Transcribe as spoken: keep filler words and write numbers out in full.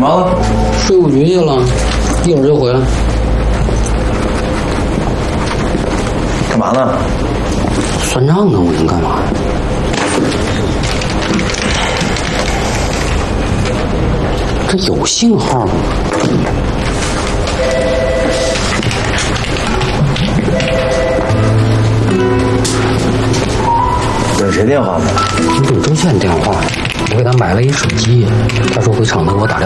嘛了？ 税务局去了，一会儿就回来。 干嘛呢？ 算账呢，我能干嘛？这有信号吗？ 这是谁电话呢？ 李州县电话，我给他买了一手机，他说回厂子给我打电话。